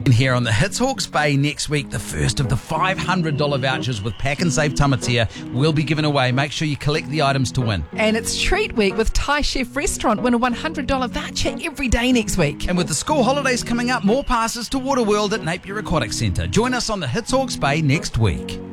And here on the Hits Hawke's Bay next week, the first of the $500 vouchers with Pack and Save Tamatea will be given away. Make sure you collect the items to win. And it's Treat Week with Thai Chef Restaurant. Win a $100 voucher every day next week. And with the school holidays coming up, more passes to Waterworld at Napier Aquatic Centre. Join us on the Hits Hawke's Bay next week.